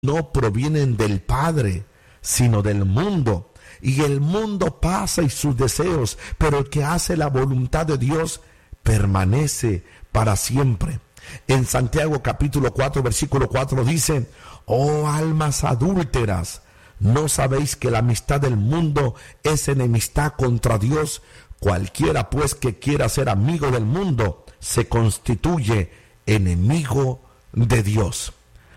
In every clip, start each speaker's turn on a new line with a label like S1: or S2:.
S1: no provienen del Padre, sino del mundo. Y el mundo pasa y sus deseos, pero el que hace la voluntad de Dios permanece para siempre. En Santiago capítulo 4, versículo 4 dice: oh almas adúlteras, ¿no sabéis que la amistad del mundo es enemistad contra Dios? Cualquiera pues que quiera ser amigo del mundo se constituye enemigo de Dios.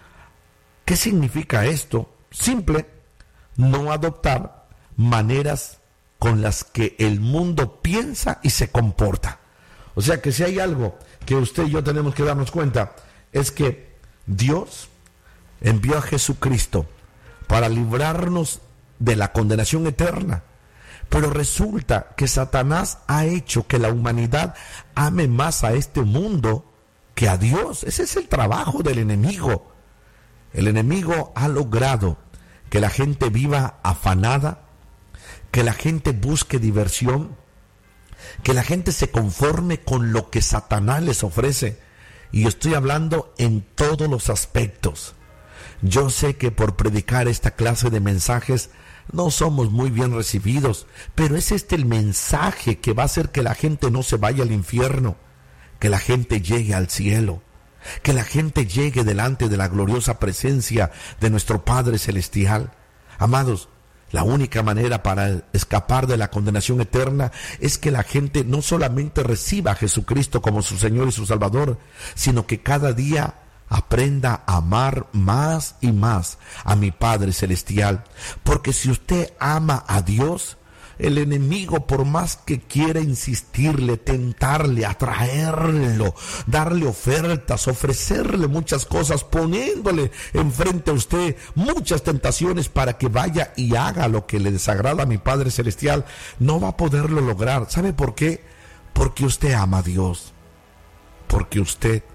S1: ¿Qué significa esto? Simple: no adoptar maneras con las que el mundo piensa y se comporta. O sea que si hay algo que usted y yo tenemos que darnos cuenta, es que Dios envió a Jesucristo para librarnos de la condenación eterna. Pero resulta que Satanás ha hecho que la humanidad ame más a este mundo que a Dios. Ese es el trabajo del enemigo. El enemigo ha logrado que la gente viva afanada, que la gente busque diversión, que la gente se conforme con lo que Satanás les ofrece. Y estoy hablando en todos los aspectos. Yo sé que por predicar esta clase de mensajes no somos muy bien recibidos, pero es el mensaje que va a hacer que la gente no se vaya al infierno, que la gente llegue al cielo, que la gente llegue delante de la gloriosa presencia de nuestro Padre Celestial. Amados, la única manera para escapar de la condenación eterna es que la gente no solamente reciba a Jesucristo como su Señor y su Salvador, sino que cada día aprenda a amar más y más a mi Padre Celestial. Porque si usted ama a Dios, el enemigo, por más que quiera insistirle, tentarle, atraerlo, darle ofertas, ofrecerle muchas cosas, poniéndole enfrente a usted muchas tentaciones para que vaya y haga lo que le desagrada a mi Padre Celestial, no va a poderlo lograr. ¿Sabe por qué? Porque usted ama a Dios. Porque usted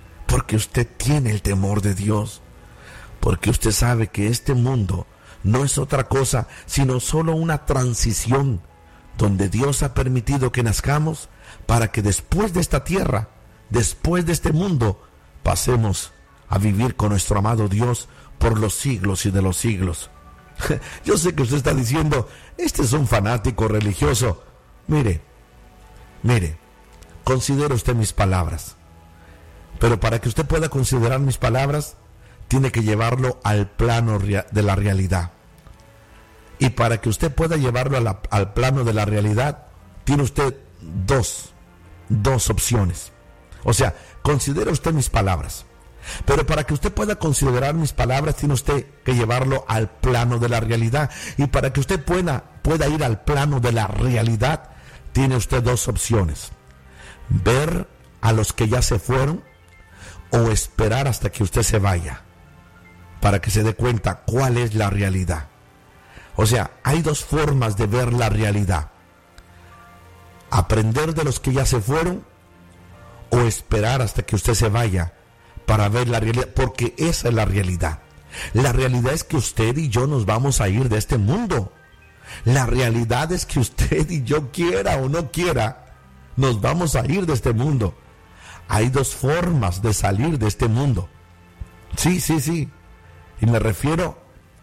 S1: tiene el temor de Dios. Porque usted sabe que este mundo no es otra cosa sino solo una transición donde Dios ha permitido que nazcamos para que después de esta tierra, después de este mundo, pasemos a vivir con nuestro amado Dios por los siglos y de los siglos. Yo sé que usted está diciendo: este es un fanático religioso. Mire, considere usted mis palabras. Pero para que usted pueda considerar mis palabras, tiene que llevarlo al plano de la realidad. Y para que usted pueda llevarlo al plano de la realidad, tiene usted dos opciones. O sea, considere usted mis palabras. Pero para que usted pueda considerar mis palabras, tiene usted que llevarlo al plano de la realidad. Y para que usted pueda ir al plano de la realidad, tiene usted dos opciones: ver a los que ya se fueron, o esperar hasta que usted se vaya, para que se dé cuenta cuál es la realidad. O sea, hay dos formas de ver la realidad: aprender de los que ya se fueron, o esperar hasta que usted se vaya para ver la realidad, porque esa es la realidad. La realidad es que usted y yo nos vamos a ir de este mundo. La realidad es que usted y yo, quiera o no quiera, nos vamos a ir de este mundo. Hay dos formas de salir de este mundo. Sí. Y me refiero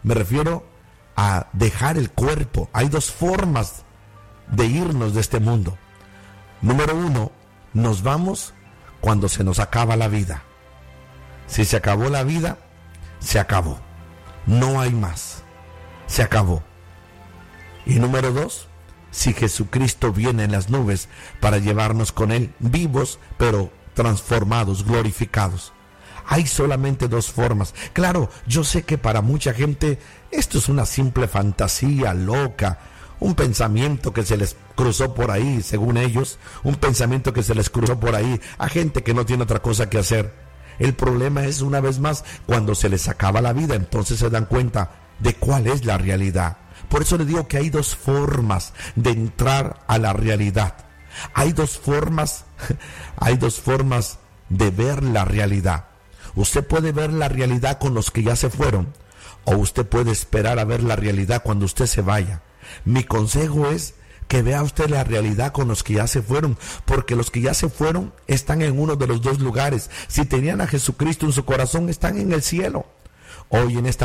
S1: a dejar el cuerpo. Hay dos formas de irnos de este mundo. Número uno, nos vamos cuando se nos acaba la vida. Si se acabó la vida, se acabó. No hay más. Se acabó. Y número dos, si Jesucristo viene en las nubes para llevarnos con Él, vivos, pero transformados, glorificados. Hay solamente dos formas. Claro, yo sé que para mucha gente esto es una simple fantasía loca, un pensamiento que se les cruzó por ahí, según ellos, un pensamiento que se les cruzó por ahí a gente que no tiene otra cosa que hacer. El problema es, una vez más, cuando se les acaba la vida, entonces se dan cuenta de cuál es la realidad. Por eso le digo que hay dos formas de entrar a la realidad. Hay dos formas de ver la realidad. Usted puede ver la realidad con los que ya se fueron, o usted puede esperar a ver la realidad cuando usted se vaya. Mi consejo es que vea usted la realidad con los que ya se fueron, porque los que ya se fueron están en uno de los dos lugares. Si tenían a Jesucristo en su corazón, están en el cielo. Hoy en esta